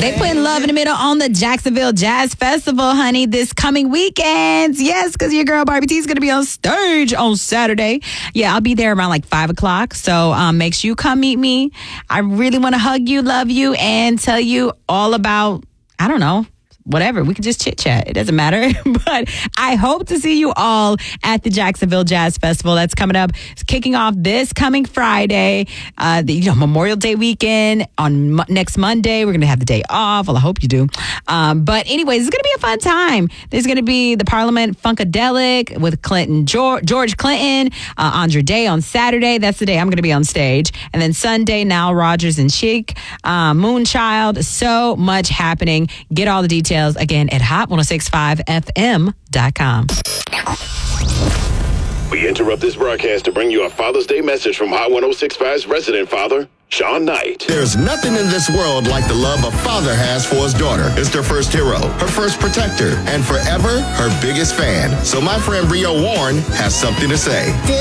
They putting love in the middle on the Jacksonville Jazz Festival, honey, this coming weekend. Yes, because your girl Barbie T is going to be on stage on Saturday. Yeah, I'll be there around like 5 o'clock. So make sure you come meet me. I really want to hug you, love you, and tell you all about, I don't know, whatever. We could just chit chat. It doesn't matter. But I hope to see you all at the Jacksonville Jazz Festival. That's coming up. It's kicking off this coming Friday, Memorial Day weekend. On next Monday, we're going to have the day off. Well, I hope you do. But anyways, it's going to be a fun time. There's going to be the Parliament Funkadelic with George Clinton, Andra Day on Saturday. That's the day I'm going to be on stage. And then Sunday, Nile Rodgers and Chic, Moonchild. So much happening. Get all the details again at hot1065fm.com. We interrupt this broadcast to bring you a Father's Day message from Hot 1065's resident father, Sean Knight. There's nothing in this world like the love a father has for his daughter. It's their first hero, her first protector, and forever her biggest fan. So my friend Rio Warren has something to say.